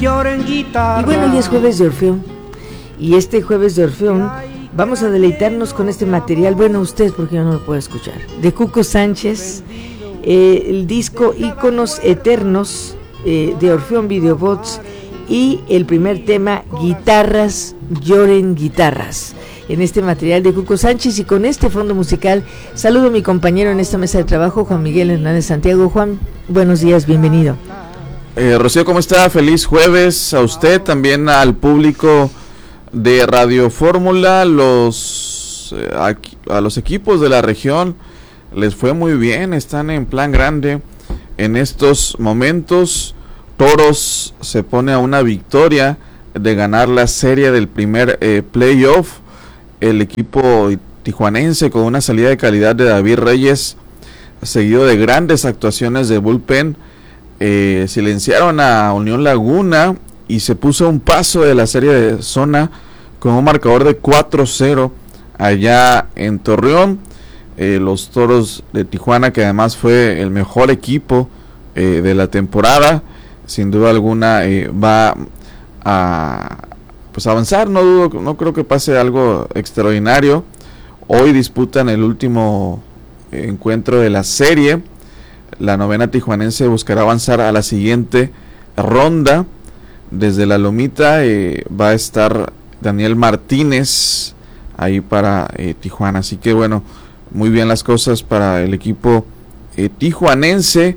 lloren guitarras. Y bueno, hoy es jueves de Orfeón. Y este jueves de Orfeón vamos a deleitarnos con este material. Bueno, usted, porque yo no lo puedo escuchar. De Cuco Sánchez, el disco Íconos Eternos de Orfeón Videobots. Y el primer tema, Guitarras, lloren guitarras. En este material de Cuco Sánchez y con este fondo musical, saludo a mi compañero en esta mesa de trabajo, Juan Miguel Hernández Santiago. Juan, buenos días, bienvenido. Rocío, ¿cómo está? Feliz jueves a usted, también al público de Radio Fórmula, a los equipos de la región, les fue muy bien, están en plan grande en estos momentos. Toros se pone a una victoria de ganar la serie del primer playoff. El equipo tijuanense con una salida de calidad de David Reyes, seguido de grandes actuaciones de bullpen, silenciaron a Unión Laguna y se puso a un paso de la serie de zona con un marcador de 4-0 allá en Torreón. Los Toros de Tijuana, que además fue el mejor equipo de la temporada, sin duda alguna va a avanzar. No creo que pase algo extraordinario. Hoy disputan el último encuentro de la serie. La novena tijuanense buscará avanzar a la siguiente ronda. Desde la lomita va a estar Daniel Martínez ahí para Tijuana. Así que bueno, muy bien las cosas para el equipo tijuanense,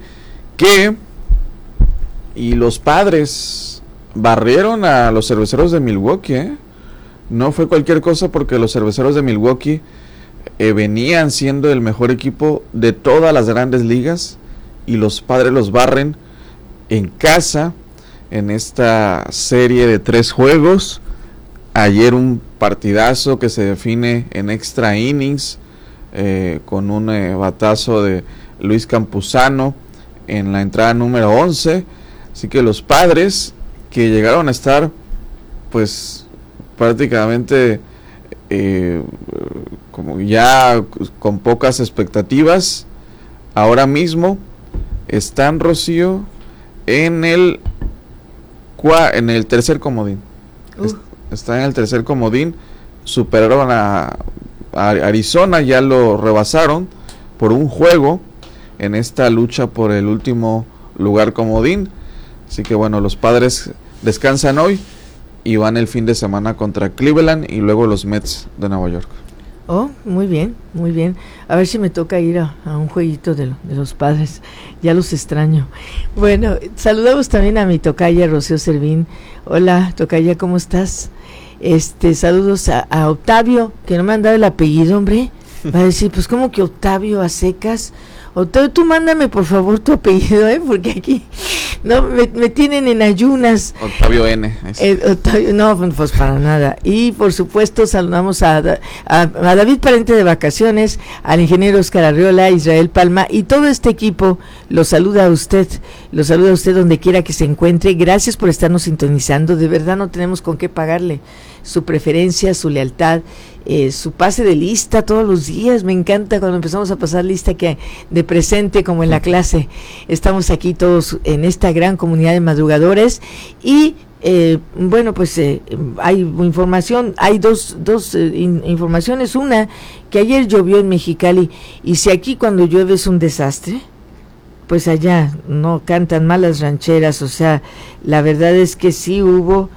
y los Padres barrieron a los Cerveceros de Milwaukee. No fue cualquier cosa, porque los Cerveceros de Milwaukee venían siendo el mejor equipo de todas las grandes ligas, y los Padres los barren en casa en esta serie de 3 juegos. Ayer un partidazo que se define en extra innings, con un batazo de Luis Campuzano en la entrada número 11. Así que los Padres, que llegaron a estar pues prácticamente como ya con pocas expectativas, ahora mismo están, Rocío, en el tercer comodín. Están en el tercer comodín. Superaron a Arizona, ya lo rebasaron por un juego en esta lucha por el último lugar comodín. Así que bueno, los Padres descansan hoy y van el fin de semana contra Cleveland y luego los Mets de Nueva York. Oh, muy bien, muy bien. A ver si me toca ir a un jueguito de los Padres. Ya los extraño. Bueno, saludamos también a mi tocaya Rocío Servín. Hola, tocaya, ¿cómo estás? Saludos a Octavio, que no me han dado el apellido, hombre. Va a decir, pues ¿cómo que Octavio a secas? Octavio, tú mándame por favor tu apellido, porque aquí no me tienen en ayunas. Octavio N. Octavio, no, pues para nada. Y por supuesto saludamos a David Parente de vacaciones, al ingeniero Oscar Arriola, Israel Palma y todo este equipo. Lo saluda a usted donde quiera que se encuentre. Gracias por estarnos sintonizando. De verdad no tenemos con qué pagarle su preferencia, su lealtad, su pase de lista todos los días. Me encanta cuando empezamos a pasar lista, que de presente como en la clase. Estamos aquí todos en esta gran comunidad de madrugadores y bueno, pues hay información, hay dos informaciones. Una, que ayer llovió en Mexicali, y si aquí cuando llueve es un desastre, pues allá no cantan malas rancheras. O sea, la verdad es que sí hubo,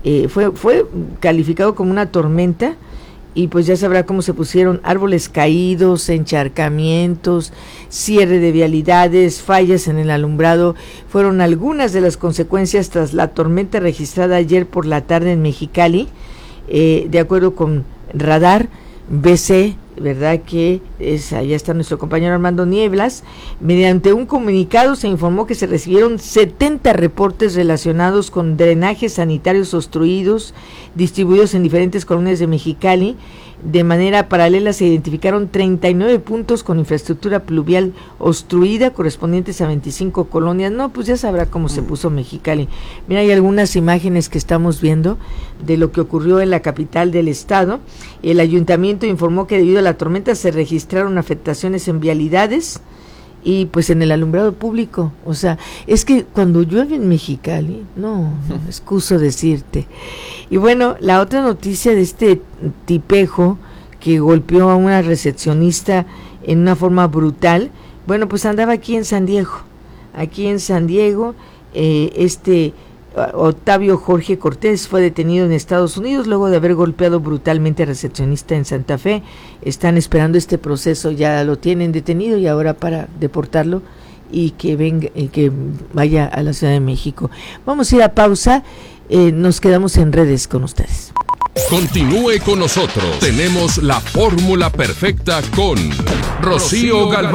fue calificado como una tormenta, y pues ya sabrá cómo se pusieron: árboles caídos, encharcamientos, cierre de vialidades, fallas en el alumbrado. Fueron algunas de las consecuencias tras la tormenta registrada ayer por la tarde en Mexicali, de acuerdo con Radar BC, ¿verdad? Que allá está nuestro compañero Armando Nieblas. Mediante un comunicado se informó que se recibieron 70 reportes relacionados con drenajes sanitarios obstruidos, distribuidos en diferentes colonias de Mexicali. De manera paralela se identificaron 39 puntos con infraestructura pluvial obstruida, correspondientes a 25 colonias. No, pues ya sabrá cómo se puso Mexicali. Mira, hay algunas imágenes que estamos viendo de lo que ocurrió en la capital del estado. El ayuntamiento informó que debido a la tormenta se registraron afectaciones en vialidades y pues en el alumbrado público. O sea, es que cuando llueve en Mexicali, no excuso decirte. Y bueno, la otra noticia de este tipejo que golpeó a una recepcionista en una forma brutal, bueno, pues andaba aquí en San Diego, Octavio Jorge Cortés fue detenido en Estados Unidos luego de haber golpeado brutalmente a recepcionista en Santa Fe. Están esperando este proceso, ya lo tienen detenido y ahora para deportarlo y que venga, que vaya a la Ciudad de México. Vamos a ir a pausa, nos quedamos en redes con ustedes. Continúe con nosotros, tenemos la fórmula perfecta con Rocío Galván.